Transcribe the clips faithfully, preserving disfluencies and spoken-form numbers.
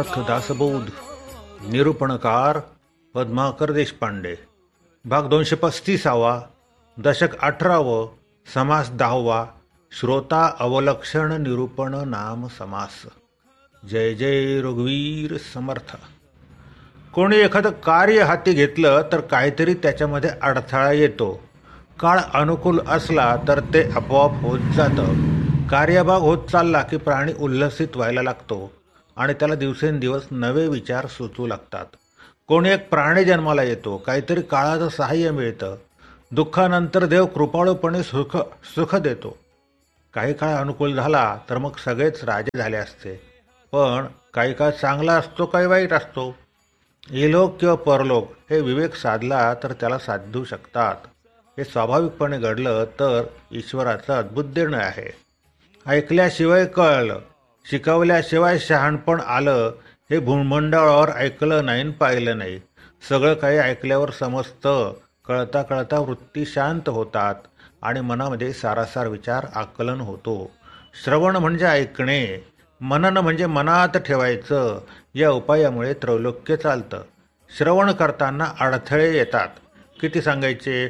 दासबोध निरूपणकार पद्माकर देशपांडे. भाग दोनशे पस्तीसावा. दशक अठरावं. समास दहावा. श्रोता अवलक्षण निरूपण नाम समास. जय जय रघुवीर समर्थ. कोणी एखादं कार्य हाती घेतलं तर काहीतरी त्याच्यामध्ये अडथळा येतो. काळ अनुकूल असला तर ते आपोआप होत जातं. कार्यभाग होत चालला की प्राणी उल्हसित व्हायला लागतो आणि त्याला दिवसेंदिवस नवे विचार सुचू लागतात. कोणी एक प्राणी जन्माला येतो, काहीतरी काळाचं सहाय्य मिळतं. दुःखानंतर देव कृपाळूपणे सुख सुख देतो. काही काळ अनुकूल झाला तर मग सगळेच राजे झाले असते. पण काही काळ चांगला असतो, काही वाईट असतो. इलोक किंवा परलोक हे विवेक साधला तर त्याला साधू शकतात. हे स्वाभाविकपणे घडलं तर ईश्वराचं अद्भुत देणं आहे. ऐकल्याशिवाय कळलं, शिकवल्याशिवाय शहाणपण आलं. हे भूमंडळावर ऐकलं नाही पाहिलं नाही. सगळं काही ऐकल्यावर समजतं. कळता कळता वृत्ती शांत होतात आणि मनामध्ये सारासार विचार आकलन होतो. श्रवण म्हणजे ऐकणे, मनन म्हणजे मनात ठेवायचं. या उपायामुळे त्रैलोक्य चालतं. श्रवण करताना अडथळे येतात. किती सांगायचे?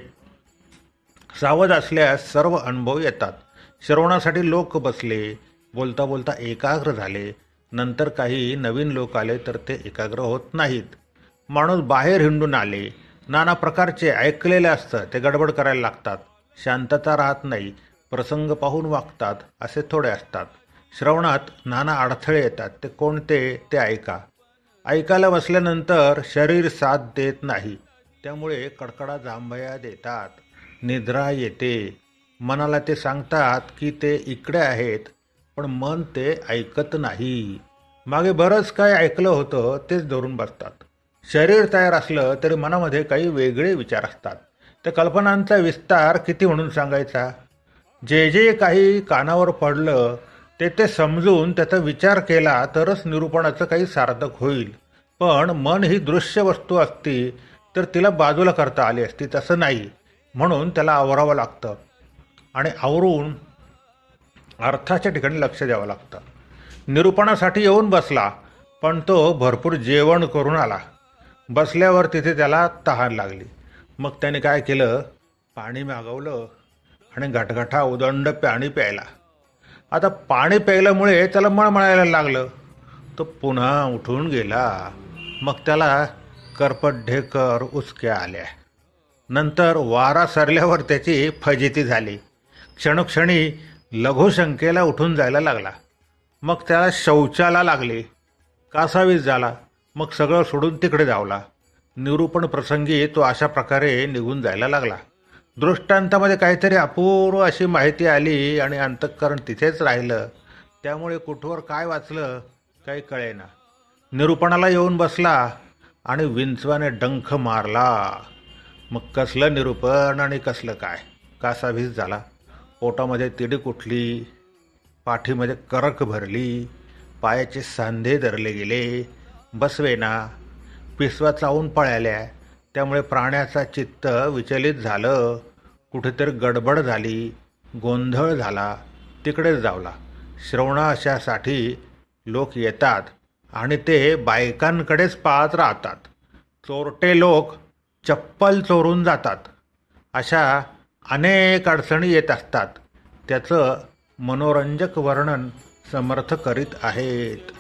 सावध असल्यास सर्व अनुभव येतात. श्रवणासाठी लोक बसले, बोलता बोलता एकाग्र झाले. नंतर काही नवीन लोक आले तर ते एकाग्र होत नाहीत. माणूस बाहेर हिंडून आले, नाना प्रकारचे ऐकलेले असतं, ते गडबड करायला लागतात. शांतता राहत नाही, प्रसंग पाहून वागतात, असे थोडे असतात. श्रवणात नाना अडथळे येतात. ते कोणते ते ऐका. ऐकायला बसल्यानंतर शरीर साथ देत नाही, त्यामुळे कडकडा जांभया देतात, निद्रा येते. मनाला ते सांगतात की ते इकडे आहेत, पण मन ते ऐकत नाही. मागे बरंच काय ऐकलं होतं तेच धरून बसतात. शरीर तयार असलं तरी मनामध्ये काही वेगळे विचार असतात. त्या कल्पनांचा विस्तार किती म्हणून सांगायचा? जे जे काही कानावर पडलं ते ते समजून त्याचा विचार केला तरच निरूपणाचं काही सार्थक होईल. पण मन ही दृश्य वस्तू असती तर तिला बाजूला करता आली असती. तसं नाही, म्हणून त्याला आवरावं लागतं आणि आवरून अर्थाच्या ठिकाणी लक्ष द्यावं लागतं. निरूपणासाठी येऊन बसला, पण तो भरपूर जेवण करून आला. बसल्यावर तिथे त्याला तहान लागली. मग त्याने काय केलं? पाणी मागवलं आणि घटघटा उदंड पाणी प्यायला. आता पाणी प्यायल्यामुळे त्याला मळमळायला लागलं. तो पुन्हा उठून गेला. मग त्याला करपट-ढेकर उचक्या आल्या. नंतर वारा सरल्यावर त्याची फजिती झाली. क्षणोक्षणी लघुशंकेला उठून जायला लागला. मग त्याला शौचाला लागले. कासावीस झाला. मग सगळं सोडून तिकडे धावला. निरूपण प्रसंगी तो अशा प्रकारे निघून जायला लागला. दृष्टांतामध्ये काहीतरी अपूर्व अशी माहिती आली आणि अंतःकरण तिथेच राहिलं. त्यामुळे कुठवर काय वाचलं काही कळेना. निरूपणाला येऊन बसला आणि विंचवाने डंख मारला. मग कसलं निरूपण आणि कसलं काय? कासावीस झाला. पोटामध्ये तिडीक उठली, पाठीमध्ये करक भरली, पायाचे सांधे धरले गेले, बसवेना, पिसवा चावून पळाल्या. त्यामुळे प्राण्याचा चित्त विचलित झालं. कुठेतरी गडबड झाली, गोंधळ झाला, तिकडेच धावला. श्रवणाशासाठी लोक येतात आणि ते बायकांकडेच पाहत राहतात. चोरटे लोक चप्पल चोरून जातात. अशा अनेक अडचणी येत असतात. त्याचं मनोरंजक वर्णन समर्थ करीत आहेत.